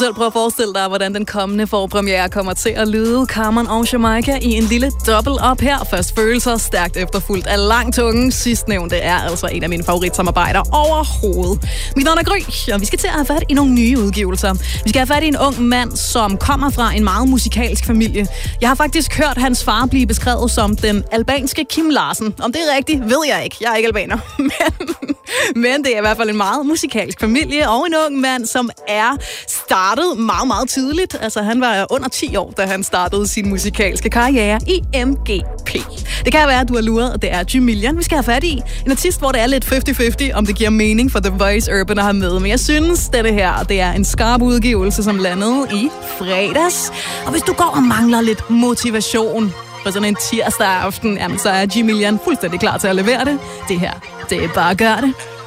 selv prøve at forestille dig, hvordan den kommende forpremiere kommer til at lyde. Carmen og Jamaica i en lille dobbelt-op her. Først følelser, stærkt efterfulgt af lang tunge. Sidstnævnte er altså en af mine favoritsamarbejder overhovedet. Mit navn er Gry, og vi skal til at have fat i nogle nye udgivelser. Vi skal have fat i en ung mand, som kommer fra en meget musikalsk familie. Jeg har faktisk hørt hans far blive beskrevet som den albanske Kim Larsen. Om det er rigtigt, ved jeg ikke. Jeg er ikke albaner. Men det er i hvert fald en meget musikalsk familie, og en ung mand, som er startet meget, meget tidligt. Altså, han var under 10 år, da han startede sin musikalske karriere i MGP. Det kan være, at du har luret, og det er Jamilian, vi skal have fat i. En artist, hvor det er lidt 50-50, om det giver mening for The Voice Urban at have med. Men jeg synes, det er en skarp udgivelse, som landede i fredags. Og hvis du går og mangler lidt motivation på sådan en tirsdag aften, jamen, så er Jamilian fuldstændig klar til at levere det. Det her, det er bare at gøre det.